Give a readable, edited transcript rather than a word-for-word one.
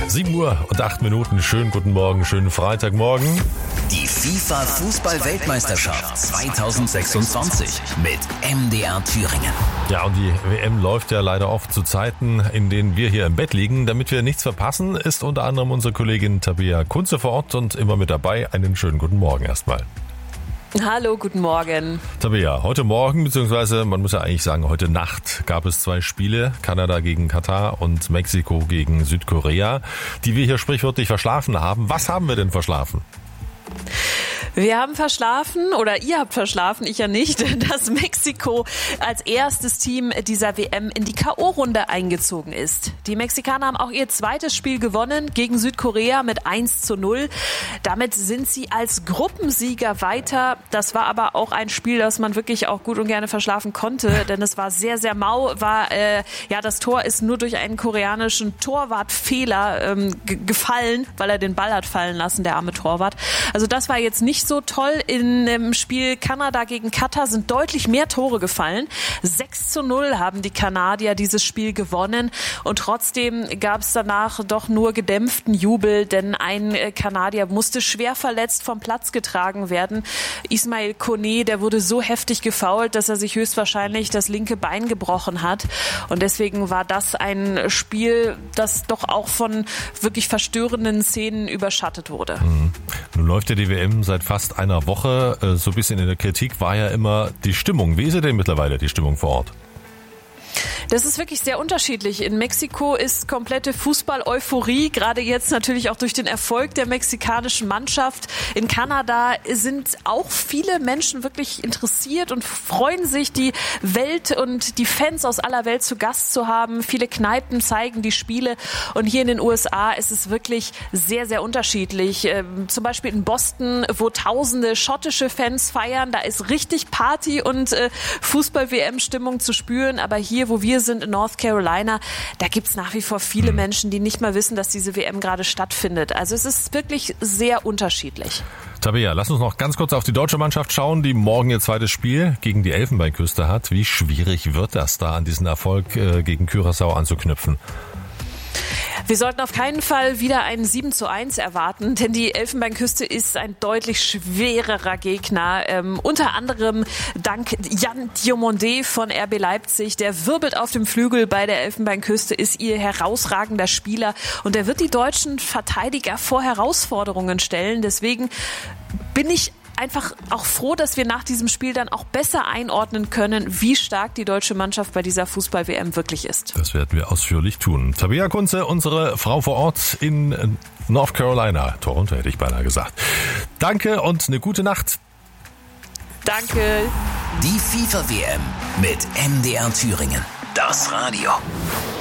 7 Uhr und 8 Minuten. Schönen guten Morgen, schönen Freitagmorgen. Die FIFA-Fußball-Weltmeisterschaft 2026 mit MDR Thüringen. Ja, und die WM läuft ja leider oft zu Zeiten, in denen wir hier im Bett liegen. Damit wir nichts verpassen, ist unter anderem unsere Kollegin Tabea Kunze vor Ort und immer mit dabei. Einen schönen guten Morgen erstmal. Hallo, guten Morgen. Tabea, heute Morgen, beziehungsweise man muss ja eigentlich sagen, heute Nacht gab es 2 Spiele, Kanada gegen Katar und Mexiko gegen Südkorea, die wir hier sprichwörtlich verschlafen haben. Was haben wir denn verschlafen? Wir haben verschlafen, oder ihr habt verschlafen, ich ja nicht, dass Mexiko als erstes Team dieser WM in die K.O.-Runde eingezogen ist. Die Mexikaner haben auch ihr zweites Spiel gewonnen gegen Südkorea mit 1:0. Damit sind sie als Gruppensieger weiter. Das war aber auch ein Spiel, das man wirklich auch gut und gerne verschlafen konnte, denn es war sehr, sehr mau. Das Tor ist nur durch einen koreanischen Torwartfehler gefallen, weil er den Ball hat fallen lassen, der arme Torwart. Also das war jetzt nicht so toll. In dem Spiel Kanada gegen Katar sind deutlich mehr Tore gefallen. 6:0 haben die Kanadier dieses Spiel gewonnen und trotzdem gab es danach doch nur gedämpften Jubel, denn ein Kanadier musste schwer verletzt vom Platz getragen werden. Ismail Koné, der wurde so heftig gefoult, dass er sich höchstwahrscheinlich das linke Bein gebrochen hat und deswegen war das ein Spiel, das doch auch von wirklich verstörenden Szenen überschattet wurde. Nun läuft ja die WM seit fast einer Woche. So ein bisschen in der Kritik war ja immer die Stimmung. Wie ist sie denn mittlerweile, die Stimmung vor Ort? Das ist wirklich sehr unterschiedlich. In Mexiko ist komplette Fußball-Euphorie, gerade jetzt natürlich auch durch den Erfolg der mexikanischen Mannschaft. In Kanada sind auch viele Menschen wirklich interessiert und freuen sich, die Welt und die Fans aus aller Welt zu Gast zu haben. Viele Kneipen zeigen die Spiele und hier in den USA ist es wirklich sehr, sehr unterschiedlich. Zum Beispiel in Boston, wo tausende schottische Fans feiern, da ist richtig Party und Fußball-WM-Stimmung zu spüren, aber hier, wo wir sind in North Carolina, da gibt's nach wie vor viele Menschen, die nicht mal wissen, dass diese WM gerade stattfindet. Also es ist wirklich sehr unterschiedlich. Tabea, lass uns noch ganz kurz auf die deutsche Mannschaft schauen, die morgen ihr zweites Spiel gegen die Elfenbeinküste hat. Wie schwierig wird das da, an diesen Erfolg gegen Curaçao anzuknüpfen? Wir sollten auf keinen Fall wieder ein 7:1 erwarten, denn die Elfenbeinküste ist ein deutlich schwererer Gegner. Unter anderem dank Jan Diomandé von RB Leipzig. Der wirbelt auf dem Flügel bei der Elfenbeinküste, ist ihr herausragender Spieler und der wird die deutschen Verteidiger vor Herausforderungen stellen. Deswegen bin ich einfach auch froh, dass wir nach diesem Spiel dann auch besser einordnen können, wie stark die deutsche Mannschaft bei dieser Fußball-WM wirklich ist. Das werden wir ausführlich tun. Tabea Kunze, unsere Frau vor Ort in North Carolina. Toronto hätte ich beinahe gesagt. Danke und eine gute Nacht. Danke. Die FIFA-WM mit MDR Thüringen. Das Radio.